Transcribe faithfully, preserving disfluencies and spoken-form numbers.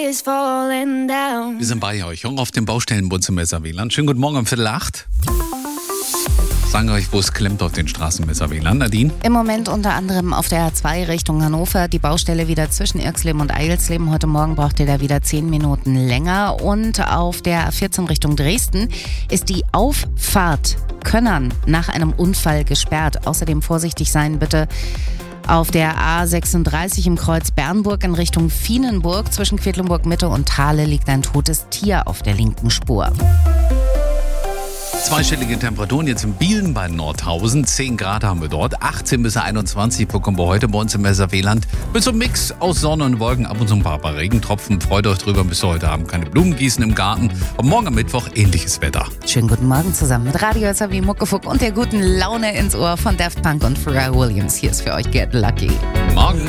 Wir sind bei euch auf dem Baustellenbund zum Messer-Wieland. Schönen guten Morgen um Viertel acht. Sagen wir euch, wo es klemmt auf den Straßen Messer-Wieland. Nadine? Im Moment unter anderem auf der A zwei Richtung Hannover. Die Baustelle wieder zwischen Irxleben und Eilsleben. Heute Morgen braucht ihr da wieder zehn Minuten länger. Und auf der A vierzehn Richtung Dresden ist die Auffahrt Könnern nach einem Unfall gesperrt. Außerdem vorsichtig sein bitte. Auf der A sechsunddreißig im Kreuz Bernburg in Richtung Vienenburg zwischen Quedlinburg Mitte und Thale liegt ein totes Tier auf der linken Spur. Zweistellige Temperaturen jetzt in Bielen bei Nordhausen. zehn Grad haben wir dort. achtzehn bis einundzwanzig bekommen wir heute bei uns im Messer-Wieland. Mit so einem Mix aus Sonne und Wolken, ab und zu ein paar, paar Regentropfen. Freut euch drüber, bis heute Abend keine Blumen gießen im Garten. Und morgen am Mittwoch ähnliches Wetter. Schönen guten Morgen zusammen mit Radio S R W Muckefuck und der guten Laune ins Ohr von Daft Punk und Pharrell Williams. Hier ist für euch Get Lucky. Morgen.